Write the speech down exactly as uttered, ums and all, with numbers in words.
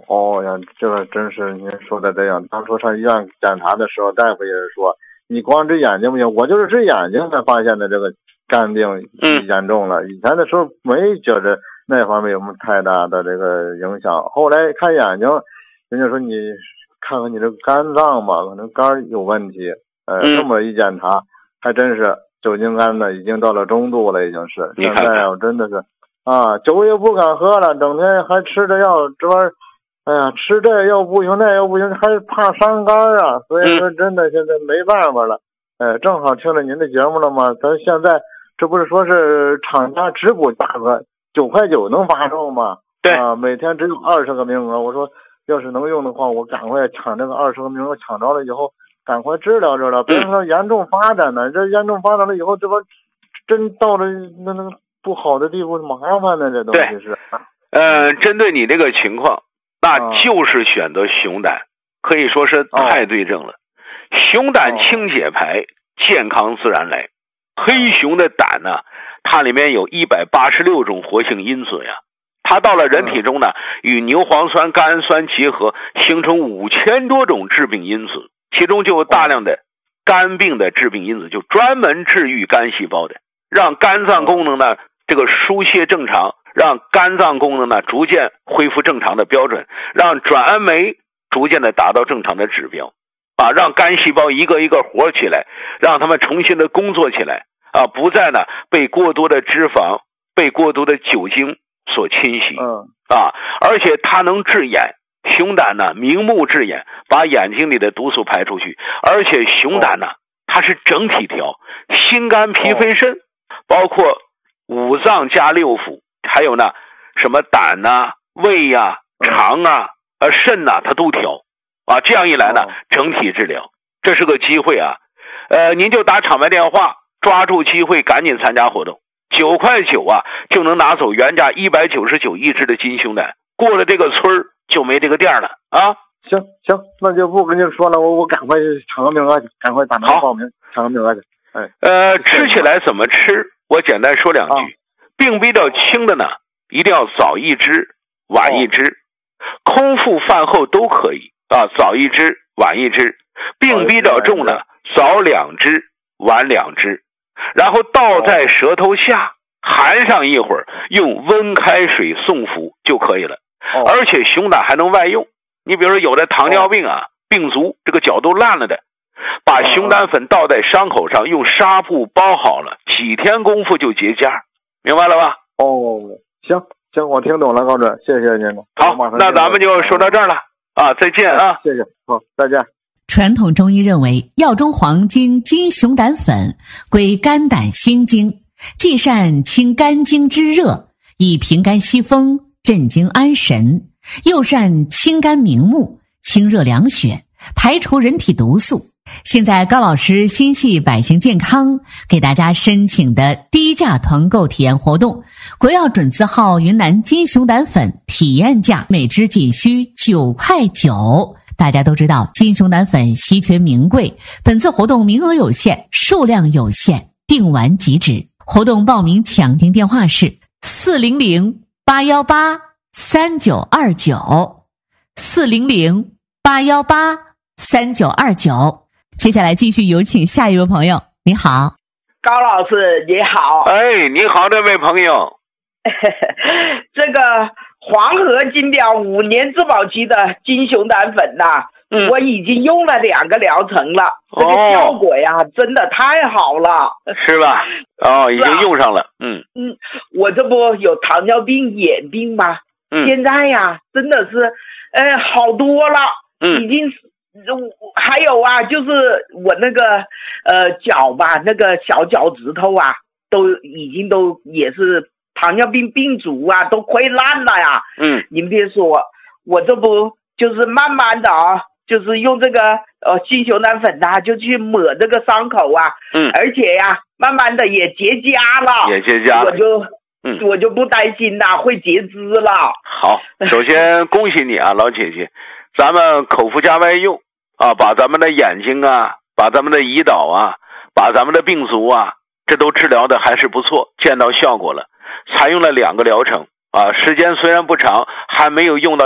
哦呀，这个真是您说的这样。当初上医院检查的时候，大夫也是说，你光治眼睛不行，我就是治眼睛才发现的这个肝病严重了。嗯、以前的时候没觉着那方面有什么太大的这个影响，后来看眼睛，人家说你看看你这个肝脏吧，可能肝有问题。呃，这、嗯、么一检查，还真是酒精肝呢，已经到了中度了，已经是。现在啊，真的是。啊，酒也不敢喝了，整天还吃着药，这玩意儿，哎呀，吃这又不行，那又不行，还怕伤肝啊。所以说，真的现在没办法了。哎，正好听了您的节目了嘛，咱现在这不是说是厂家直补价格九块九能发售吗？对啊，每天只有二十个名额。我说，要是能用的话，我赶快抢这个二十个名额，抢着了以后，赶快治疗治疗，别让它严重发展呢。这严重发展了以后，这不真到了那那个。不好的地步，麻烦的这东西是。 呃，针对你这个情况，那就是选择熊胆，可以说是太对症了。哦、熊胆清解牌，健康自然来。黑熊的胆呢，它里面有一百八十六种活性因子呀，它到了人体中呢，与牛磺酸、甘氨酸结合，形成五千多种致病因子，其中就有大量的肝病的致病因子，就专门治愈肝细胞的，让肝脏功能呢。这个疏泄正常，让肝脏功能呢逐渐恢复正常的标准，让转氨酶逐渐的达到正常的指标，啊，让肝细胞一个一个活起来，让他们重新的工作起来，啊，不再呢被过多的脂肪、被过多的酒精所侵袭， 嗯， 啊，而且它能治眼，熊胆呢明目治眼，把眼睛里的毒素排出去，而且熊胆呢它是整体调，心肝脾肺肾，包括五脏加六腑，还有呢，什么胆呐、啊、胃呀、啊、肠啊、呃肾呐、啊，它都调啊。这样一来呢，整体治疗，这是个机会啊。呃，您就打厂牌电话，抓住机会，赶紧参加活动。九块九啊，就能拿走原价一百九十九一支的金熊胆。过了这个村儿就没这个店了啊。 行行，那就不跟您说了，我我赶快抢个名额去，赶快打电话报名，抢个名额去。哎， 呃，吃起来怎么吃？我简单说两句，啊、病比较轻的呢，一定要早一支，晚一支，哦、空腹饭后都可以啊，早一支，晚一支。病比较重的，早两支，晚两支，然后倒在舌头下，含上一会儿，用温开水送服就可以了。哦、而且熊胆还能外用，你比如说有的糖尿病啊，哦、病足，这个脚都烂了的。把熊胆粉倒在伤口上，用纱布包好了，几天功夫就结痂，明白了吧？ 哦，行行，我听懂了，高准，谢谢您了。 好，那咱们就说到这儿了啊，再见啊， 谢谢，好，再见。 传统中医认为，药中黄金金熊胆粉归肝胆心经，既善清肝经之热，以平肝息风，镇惊安神，又善清肝明目，清热凉血，排除人体毒素。现在高老师心系百姓健康，给大家申请的低价团购体验活动，国药准字号云南金熊胆粉体验价每支仅需九块九。大家都知道金熊胆粉稀缺名贵，本次活动名额有限，数量有限，订完即止。活动报名抢订电话是四零零八一八三九二九 四零零八一八三九二九。接下来继续有请下一位朋友。你好， 高老师你好。 哎，你好，这位朋友。 这个黄河金标五年质保期的金熊胆粉呐、啊嗯，我已经用了两个疗程了，这个效果呀、哦、真的太好了， 是吧？哦，已经用上了。嗯嗯，我这不有糖尿病眼病吗？嗯，现在呀真的是呃好多了。嗯，已经还有啊，就是我那个呃脚吧，那个小脚趾头啊，都已经都也是糖尿病病足啊，都溃烂了呀。 嗯， 您别说，我这不就是慢慢的啊，就是用这个呃金熊胆粉啊，就去抹这个伤口啊。 嗯， 而且呀，慢慢的也结痂了， 也结痂了， 我就嗯我就不担心呐、啊，会截肢了。 好，首先恭喜你啊，老姐姐，咱们口服加外用啊，把咱们的眼睛啊，把咱们的胰岛啊，把咱们的病足啊，这都治疗的还是不错，见到效果了。采用了两个疗程啊，时间虽然不长，还没有用到